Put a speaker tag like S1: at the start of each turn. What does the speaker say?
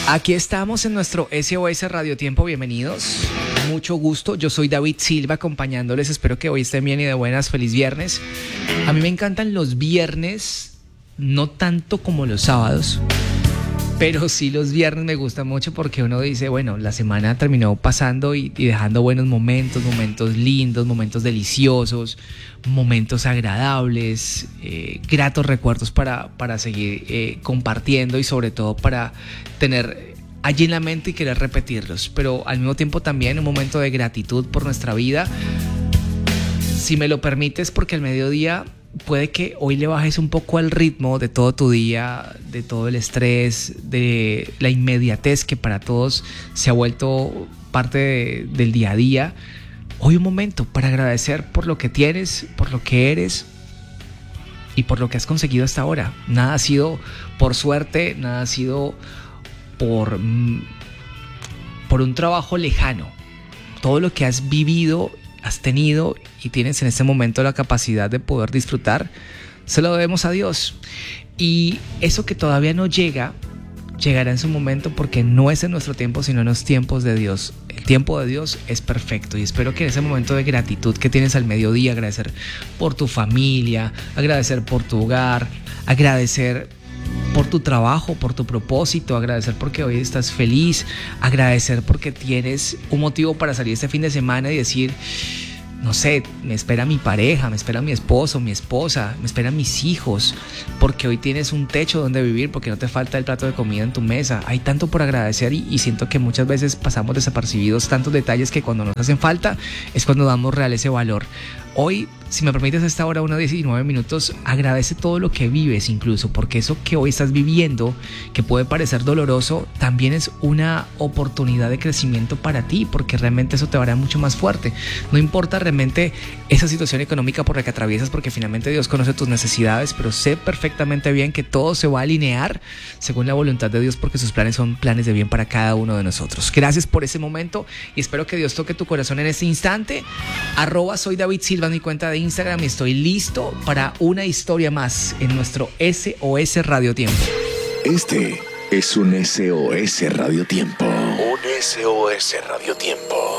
S1: Aquí estamos en nuestro SOS Radio Tiempo, bienvenidos. Mucho gusto, yo soy David Silva acompañándoles, espero que hoy estén bien y de buenas, feliz viernes. A mí me encantan los viernes, no tanto como los sábados, pero sí los viernes me gusta mucho porque uno dice, bueno, la semana terminó pasando y dejando buenos momentos, momentos lindos, momentos deliciosos, momentos agradables, gratos recuerdos para seguir compartiendo y sobre todo para tener allí en la mente y querer repetirlos, pero al mismo tiempo también un momento de gratitud por nuestra vida. Si me lo permites, porque al mediodía puede que hoy le bajes un poco al ritmo de todo tu día, de todo el estrés, de la inmediatez que para todos se ha vuelto parte del día a día. Hoy un momento para agradecer por lo que tienes, por lo que eres y por lo que has conseguido hasta ahora. Nada ha sido por suerte, nada ha sido por un trabajo lejano. Todo lo que has vivido, has tenido y tienes en este momento la capacidad de poder disfrutar, se lo debemos a Dios. Y eso que todavía no llega, llegará en su momento, porque no es en nuestro tiempo, sino en los tiempos de Dios. El tiempo de Dios es perfecto y espero que en ese momento de gratitud que tienes al mediodía, agradecer por tu familia, agradecer por tu hogar, agradecer por tu trabajo, por tu propósito, agradecer porque hoy estás feliz, agradecer porque tienes un motivo para salir este fin de semana y decir, no sé, me espera mi pareja, me espera mi esposo, mi esposa, me esperan mis hijos, porque hoy tienes un techo donde vivir, porque no te falta el plato de comida en tu mesa. Hay tanto por agradecer y siento que muchas veces pasamos desapercibidos tantos detalles que cuando nos hacen falta es cuando damos real ese valor. Hoy, si me permites, a esta hora, 1:19 minutos, agradece todo lo que vives incluso, porque eso que hoy estás viviendo, que puede parecer doloroso, también es una oportunidad de crecimiento para ti, porque realmente eso te hará mucho más fuerte. No importa realmente esa situación económica por la que atraviesas, porque finalmente Dios conoce tus necesidades, pero sé perfectamente bien que todo se va a alinear según la voluntad de Dios, porque sus planes son planes de bien para cada uno de nosotros. Gracias por ese momento y espero que Dios toque tu corazón en este instante. @soy David Silva en mi cuenta de Instagram y estoy listo para una historia más en nuestro SOS Radio Tiempo.
S2: Este es un SOS Radio Tiempo. Un SOS Radio Tiempo.